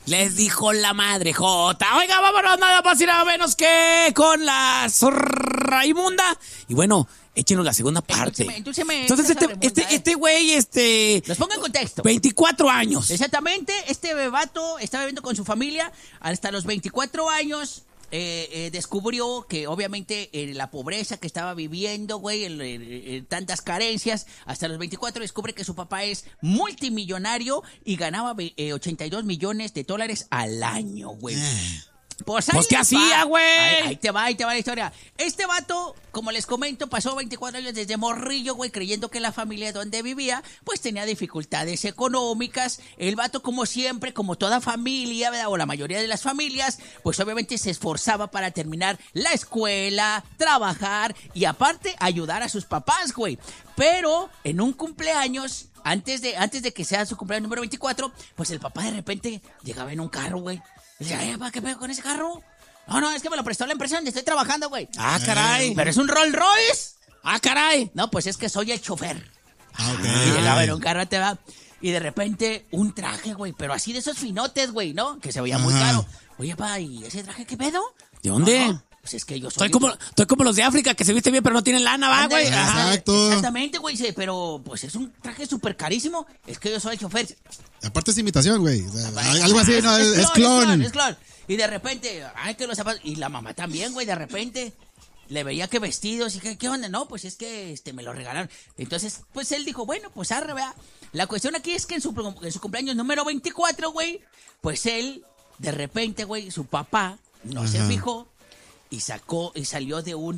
Les dijo la madre Jota. Oiga, vámonos nada más y nada menos que con la Raimunda. Y bueno, échenos la segunda parte. Entonces este güey, Los pongo en contexto. 24 años. Exactamente, este vato estaba viviendo con su familia hasta los 24 años. Descubrió que obviamente la pobreza que estaba viviendo, güey, tantas carencias, hasta los 24 descubre que su papá es multimillonario y ganaba 82 millones de dólares al año, güey. Pues ¿qué hacía, güey? Ahí te va la historia. Este vato, como les comento, pasó 24 años desde morrillo, güey, creyendo que la familia donde vivía, pues tenía dificultades económicas. El vato, como siempre, como toda familia, ¿verdad? O la mayoría de las familias, pues obviamente se esforzaba para terminar la escuela, trabajar y aparte ayudar a sus papás, güey. Pero en un cumpleaños, antes de que sea su cumpleaños número 24, pues el papá de repente llegaba en un carro, güey. Y decía, ¿qué pedo con ese carro? No, es que me lo prestó la empresa donde estoy trabajando, güey. Ah, caray. ¿Pero es un Rolls Royce? Ah, caray. No, pues es que soy el chofer. Okay. Y llegaba en un carro, te va. Y de repente, un traje, güey, pero así de esos finotes, güey, ¿no? Que se veía muy caro. Oye, pa, ¿y ese traje qué pedo? ¿De dónde? No, pues es que yo soy... Estoy como los de África que se viste bien pero no tienen lana, va, güey. Exacto. Exactamente, güey, sí, pero pues es un traje súper carísimo. Es que yo soy el chofer. Aparte es imitación, güey. O sea, algo así, no, es clon. Es clon. Y de repente, que los zapatos... Y la mamá también, güey, de repente... Le veía que vestidos y ¿qué onda? No, pues es que me lo regalaron. Entonces, pues él dijo, bueno, pues arre, vea. La cuestión aquí es que en su cumpleaños número 24, güey, pues él, de repente, güey, su papá no se fijó y salió de un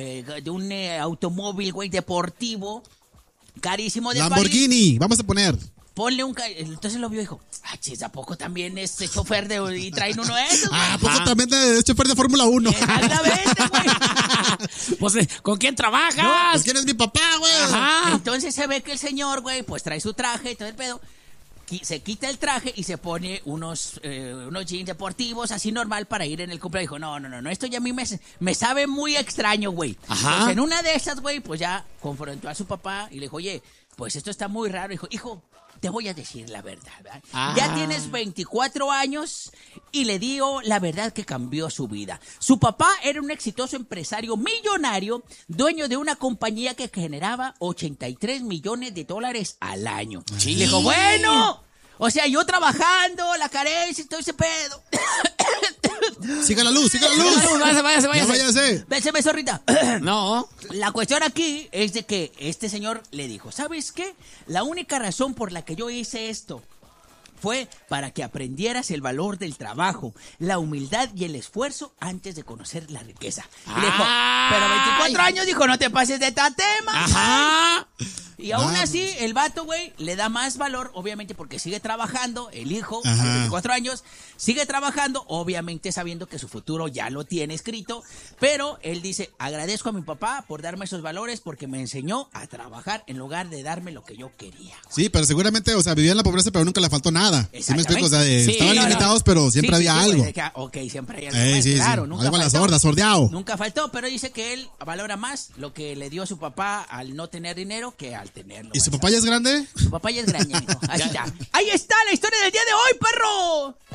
automóvil, güey, deportivo, carísimo de Lamborghini, París. vamos a poner. Ponle entonces lo vio y dijo, chis, ¿a poco también es chofer y traen uno de esos, güey? ¿A poco también es chofer de Fórmula 1? Exactamente, güey. Pues, ¿con quién trabajas? No, pues, ¿quién es mi papá, güey? Ajá. Entonces se ve que el señor, güey, pues trae su traje y todo el pedo. Se quita el traje y se pone unos jeans deportivos así normal para ir en el cumpleaños. Dijo, no, esto ya a mí me sabe muy extraño, güey. Ajá. Pues en una de esas, güey, pues ya confrontó a su papá y le dijo, oye, pues esto está muy raro. Dijo, hijo, te voy a decir la verdad, ¿verdad? Ya tienes 24 años y le dio la verdad que cambió su vida. Su papá era un exitoso empresario millonario, dueño de una compañía que generaba 83 millones de dólares al año. Sí. Y le dijo, bueno, o sea, yo trabajando, la carencia y todo ese pedo. Siga la luz. Váyase. Béseme, zorrita. No. La cuestión aquí es de que este señor le dijo, ¿sabes qué? La única razón por la que yo hice esto fue para que aprendieras el valor del trabajo, la humildad y el esfuerzo antes de conocer la riqueza. Y le dijo, pero 24 años, dijo, no te pases de tatema. Ajá. Y aún así, el vato, güey, le da más valor, obviamente, porque sigue trabajando, el hijo, a los 24 años, sigue trabajando, obviamente sabiendo que su futuro ya lo tiene escrito, pero él dice, agradezco a mi papá por darme esos valores, porque me enseñó a trabajar en lugar de darme lo que yo quería. Sí, pero seguramente, o sea, vivía en la pobreza, pero nunca le faltó nada. ¿Sí me explico? O sea, estaban limitados, pero siempre había algo. Siempre hay algo más, claro. Nunca algo a la faltó, sorda, sordeado. Nunca faltó, pero dice que él valora más lo que le dio a su papá al no tener dinero que al tenerlo. ¿Y su papá ya es grande? Su papá ya es grande, mijo. Así está. Ahí está la historia del día de hoy, perro.